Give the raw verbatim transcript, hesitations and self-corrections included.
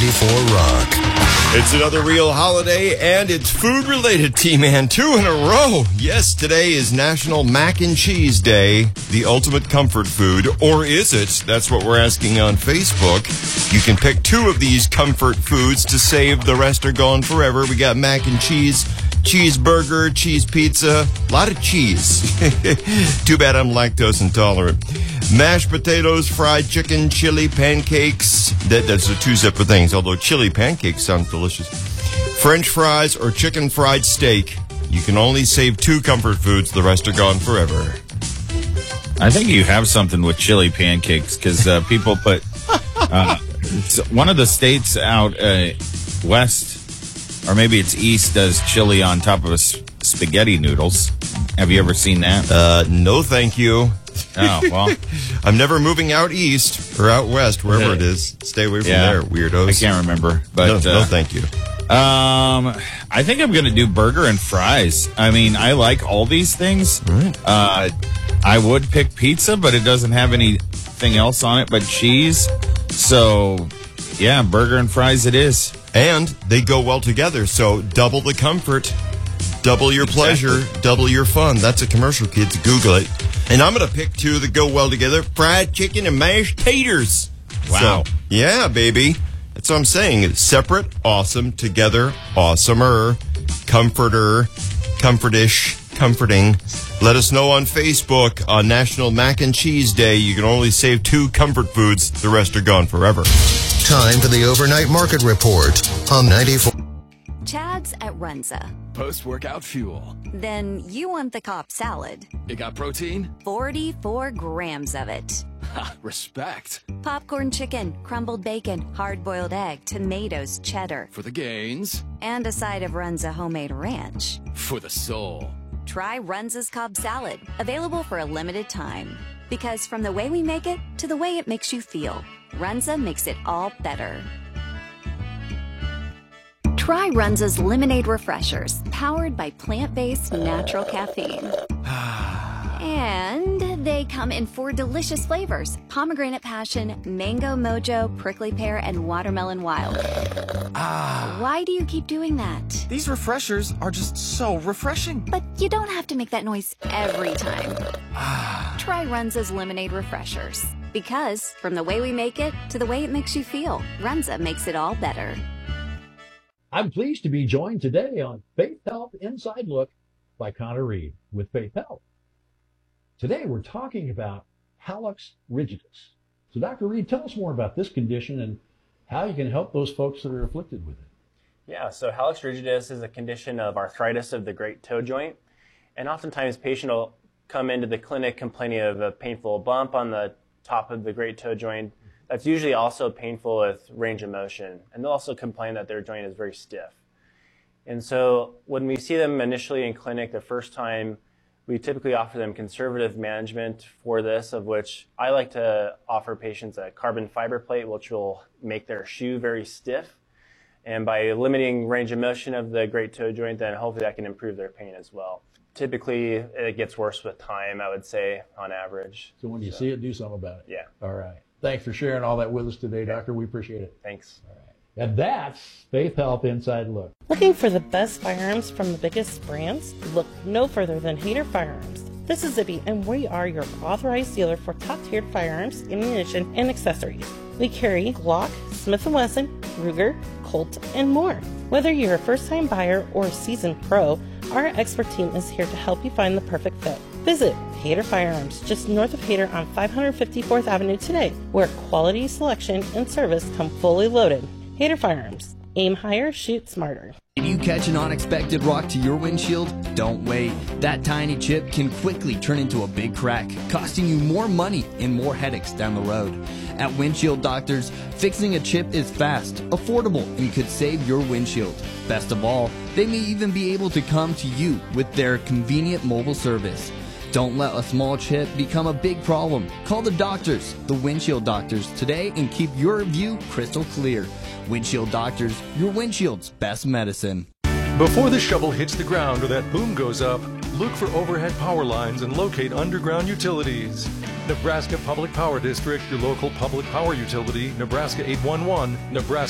ninety-four Rock. It's another real holiday, and it's food-related, T-Man. Two in a row. Yes, today is National Mac and Cheese Day, the ultimate comfort food. Or is it? That's what we're asking on Facebook. You can pick two of these comfort foods to save. The rest are gone forever. We got mac and cheese, cheeseburger, cheese pizza, a lot of cheese. Too bad I'm lactose intolerant. Mashed potatoes, fried chicken, chili pancakes. That, that's the two separate things, although chili pancakes sound delicious. French fries or chicken fried steak. You can only save two comfort foods. The rest are gone forever. I think you have something with chili pancakes because uh, people put uh, one of the states out uh, west, or maybe it's east, does chili on top of a s- spaghetti noodles. Have you ever seen that? Uh, no, thank you. Oh, well. I'm never moving out east or out west, wherever it is. Stay away from Yeah. there, weirdos. I can't remember. But, no, no, uh, thank you. Um, I think I'm going to do burger and fries. I mean, I like all these things. Right. Uh, I would pick pizza, but it doesn't have anything else on it but cheese. So, yeah, burger and fries it is. And they go well together, so double the comfort, double your pleasure, Exactly. double your fun. That's a commercial, kids. Google it. And I'm going to pick two that go well together, fried chicken and mashed taters. Wow. So, yeah, baby. That's what I'm saying. It's separate, awesome, together, awesomer, comforter, comfortish, comforting. Let us know on Facebook on National Mac and Cheese Day. You can only save two comfort foods. The rest are gone forever. Time for the overnight market report on ninety-four. Chad's at Runza. Post-workout fuel. Then you want the Cobb salad. It got protein? forty-four grams of it. Ha, respect. Popcorn chicken, crumbled bacon, hard-boiled egg, tomatoes, cheddar, For the gains. and a side of Runza homemade ranch. For the soul. Try Runza's Cobb salad, available for a limited time. Because from the way we make it to the way it makes you feel, Runza makes it all better. Try Runza's Lemonade Refreshers, powered by plant-based natural caffeine. And they come in four delicious flavors: pomegranate passion, mango mojo, prickly pear, and watermelon wild. Why do you keep doing that? These refreshers are just so refreshing. But you don't have to make that noise every time. Try Runza's Lemonade Refreshers. Because from the way we make it to the way it makes you feel, Runza makes it all better. I'm pleased to be joined today on Faith Health Inside Look by Connor Reed with Faith Health. Today we're talking about hallux rigidus. So Doctor Reed, tell us more about this condition and how you can help those folks that are afflicted with it. Yeah, so hallux rigidus is a condition of arthritis of the great toe joint. And oftentimes patient will come into the clinic complaining of a painful bump on the top of the great toe joint. That's usually also painful with range of motion. And they'll also complain that their joint is very stiff. And so when we see them initially in clinic the first time, we typically offer them conservative management for this, of which I like to offer patients a carbon fiber plate, which will make their shoe very stiff. And by limiting range of motion of the great toe joint, then hopefully that can improve their pain as well. Typically, it gets worse with time, I would say, on average. So when you so. see it, do something about it. Yeah. All right. Thanks for sharing all that with us today, Doctor. We appreciate it. Thanks. All right. And that's Faith Health Inside Look. Looking for the best firearms from the biggest brands? Look no further than Hader Firearms. This is Zibby, and we are your authorized dealer for top-tiered firearms, ammunition, and accessories. We carry Glock, Smith and Wesson, Ruger, Colt, and more. Whether you're a first-time buyer or a seasoned pro, our expert team is here to help you find the perfect fit. Visit Hader Firearms, just north of Hader on five fifty-fourth Avenue today, where quality, selection, and service come fully loaded. Hader Firearms. Aim higher, shoot smarter. Did you catch an unexpected rock to your windshield? Don't wait. That tiny chip can quickly turn into a big crack, costing you more money and more headaches down the road. At Windshield Doctors, fixing a chip is fast, affordable, and could save your windshield. Best of all, they may even be able to come to you with their convenient mobile service. Don't let a small chip become a big problem. Call the doctors, the Windshield Doctors, today and keep your view crystal clear. Windshield Doctors, your windshield's best medicine. Before the shovel hits the ground or that boom goes up, look for overhead power lines and locate underground utilities. Nebraska Public Power District, your local public power utility, Nebraska eight one one, Nebraska